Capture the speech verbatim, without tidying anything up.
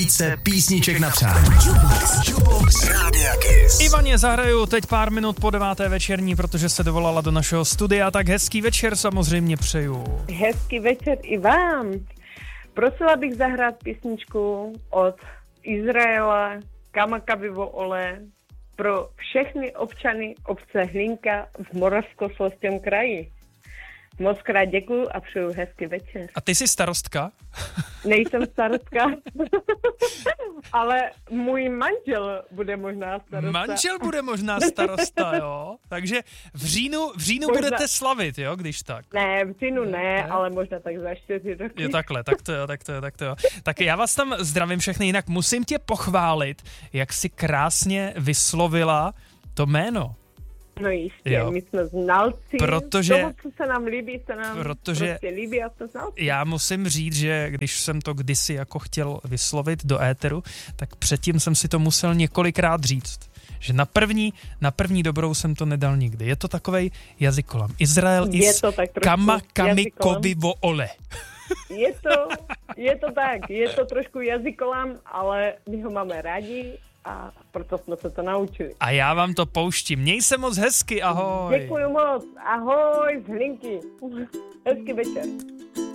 nejvíce písniček na přání. Jukebox, Jukebox Rádia Kiss. Ivaně zahraju teď pár minut po deváté večerní, protože se dovolala do našeho studia, tak hezký večer samozřejmě přeju. Hezký večer i vám. Prosila bych zahrát písničku od Izraela Kamakavi vo Ole pro všechny občany obce Hlinka v Moravskoslezském kraji. Moc krát děkuju a přeju hezký večer. A ty jsi starostka? Nejsem starostka, ale můj manžel bude možná starosta. Manžel bude možná starosta, jo? Takže v říjnu, v říjnu možná... budete slavit, jo, když tak. Ne, v říjnu ne, ne, ale možná tak za čtyři roky. Jo, takhle, tak to jo, tak to jo, tak to jo. Tak já vás tam zdravím všechny, jinak musím tě pochválit, jak jsi krásně vyslovila to jméno. No jistě, jo. My jsme znalci, protože, toho, co se nám líbí, se nám protože prostě líbí a jsme znalci. Já musím říct, že když jsem to kdysi jako chtěl vyslovit do éteru, tak předtím jsem si to musel několikrát říct. Že na první, na první dobrou jsem to nedal nikdy. Je to takovej jazykolam. Izrael is Kamakamikovi vo Ole. Je to, je to tak, je to trošku jazykolam, ale my ho máme rádi a proto jsme se to naučili. A já vám to pouštím. Měj se moc hezky, ahoj. Děkuju moc, ahoj z Hlinky. Hezký večer.